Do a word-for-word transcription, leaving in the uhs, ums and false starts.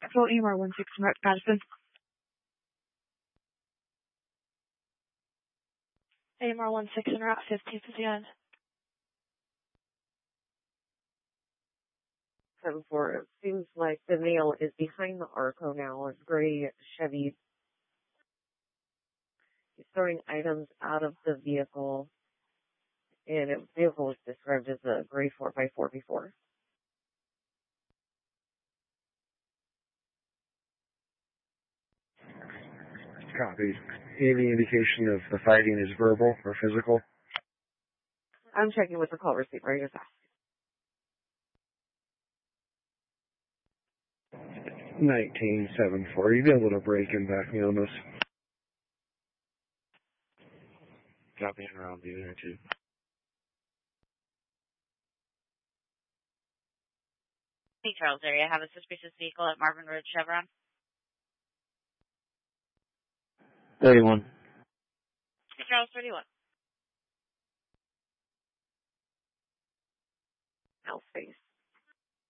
Control E M R one six in Route Madison. A M R one six in Route fifteenth is the end. seven four, it seems like the male is behind the Arco now, it's gray Chevy. He's throwing items out of the vehicle, and the vehicle was described as a gray four by four before. Copy. Any indication of the fighting is verbal or physical? I'm checking with the call receiver, I just asked. nineteen seven four, you did a little break-in back me on this. Copy around the there too. Hey, Charles area. Have a suspicious vehicle at Marvin Road, Chevron. thirty-one. Hey, Charles, thirty-one. No space.